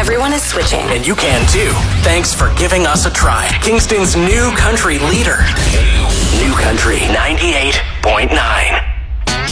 Everyone is switching. And you can too. Thanks for giving us a try. Kingston's new country leader. New Country 98.9.